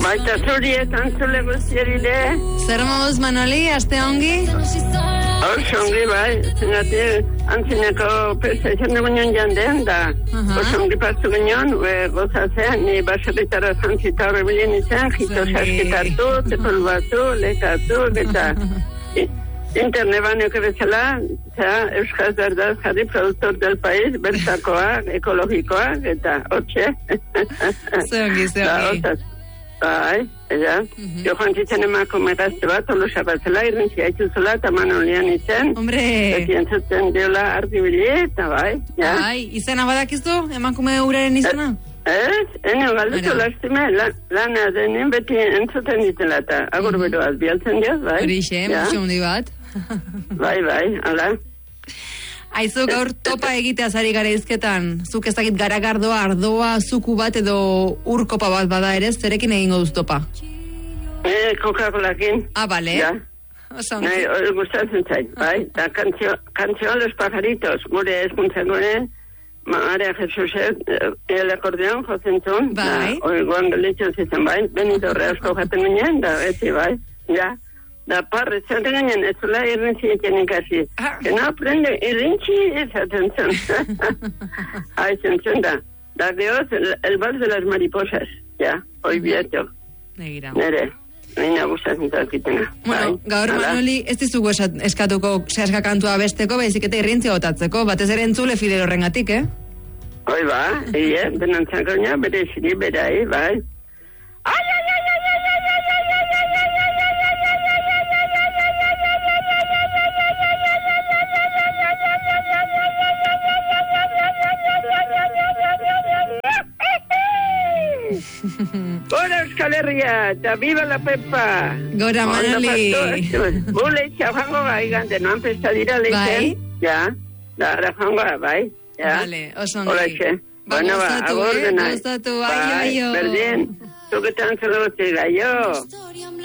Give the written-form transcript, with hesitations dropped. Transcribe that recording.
Baita zuri eta antzule guztiari de. Zer moduz, Manoli, aste ongi? Oso ongi, bai. Zengatik, antzineko prestazioan egunen jandean da. Oso ongi pastu ginen, gozatzen, ni baserritara zantzita horre bilen izan, jito saskitartu, tepol batu, lekatu, eta internet baino bezala, Euskal Zardaz jarri produktor del país, bertakoak, ekologikoak, eta hotxe. Zeongi. Bai, eza. Jo joan zitzen emakume gazte bat, Tolosa batzela, irrintzia ituzela, eta Manolian izen. Hombre! Eta entzuten diola ardibili, eta bai, ja. Bai, izena badakizu, emakume uraren izena? Eno, galdutu lastime, lana denen beti entzuten ditela, eta agur beroaz bialtzen dioz, bai. Horixe, mutxo hundi bat. Bai, hala. Aizu, gaur topa egitea zari gara izketan. Zuk ez dakit garagardoa, ardoa, zuku bat edo urkopa bat bada ere, zerekin egingo duz topa? Coca-Colakin. Bale. Ja. Osongi. Gustatzen zait, bai. Da canción Los Pajaritos, gure eskuntzen gure, Maria Jesuset, el acordeón, jozentzun. Bai. Oiguan gelitzen zitzen, bai. Benito Reasko jaten ginen, da beti, bai. Ja. Da parre, zaten ginen, ez zula irrintzi eten ikasi. Que no aprende irrintzi, esaten zen. Zentzun da. Da geoz, el vals de las mariposas. Ja, hoi bieto. Negira. Nere. Nina gustatzen zakitena. Bueno, gaur Manoli, ez dizugu eskatuko sehaska kantua besteko, baizik eta irrintzi gotatzeko, batez ere entzule Fidel horrengatik, Hoi ba, denantzako nia, bere ziri, berai, bai. Gora Euskal Herria, eta viva la Pepa. Gora Manoli. Bule itxafango gai gante, noan pesta dira leitzen. Ja, da jango, bai. Vale, osongi. Hola, xe. Bueno, ba, agor denai. Gozatu, aio. Berdin, zuketan zelo guzti, aio.